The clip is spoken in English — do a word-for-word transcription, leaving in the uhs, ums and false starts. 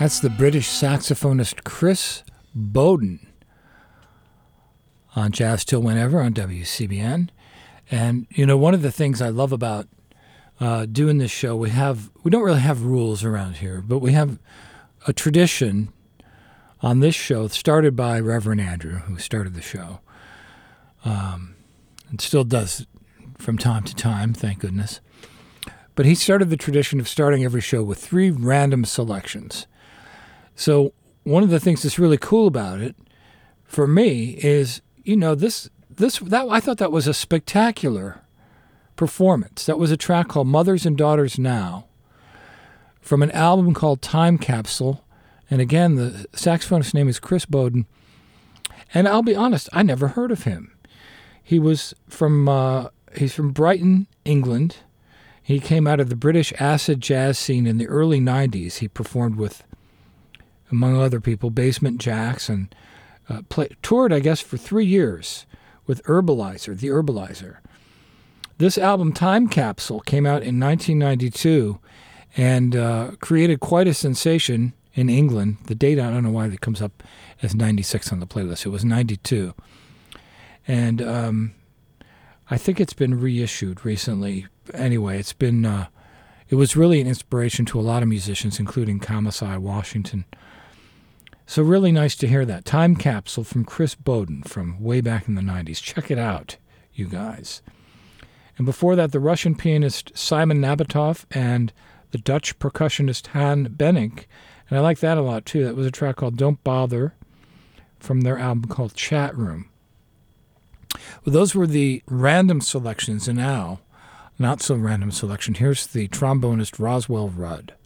That's the British saxophonist Chris Bowden on Jazz Till Whenever on W C B N. And, you know, one of the things I love about uh, doing this show, we have we don't really have rules around here, but we have a tradition on this show started by Reverend Andrew, who started the show, um, and still does from time to time, thank goodness. But he started the tradition of starting every show with three random selections. So one of the things that's really cool about it, for me, is, you know, this this that I thought that was a spectacular performance. That was a track called Mothers and Daughters Now from an album called Time Capsule. And again, the saxophonist's name is Chris Bowden. And I'll be honest, I never heard of him. He was from uh, he's from Brighton, England. He came out of the British acid jazz scene in the early nineties. He performed with, among other people, Basement Jaxx, and uh, play, toured, I guess, for three years with Herbalizer, the Herbalizer. This album, Time Capsule, came out in nineteen ninety-two and uh, created quite a sensation in England. The date, I don't know why it comes up as ninety-six on the playlist. It was ninety-two. And um, I think it's been reissued recently. Anyway, it's been, uh, it was really an inspiration to a lot of musicians, including Kamasai Washington. So really nice to hear that. Time Capsule from Chris Bowden from way back in the nineties. Check it out, you guys. And before that, the Russian pianist Simon Nabokov and the Dutch percussionist Han Benink. And I like that a lot, too. That was a track called Don't Bother from their album called Chat Room. Well, those were the random selections, and now, not so random selection. Here's the trombonist Roswell Rudd.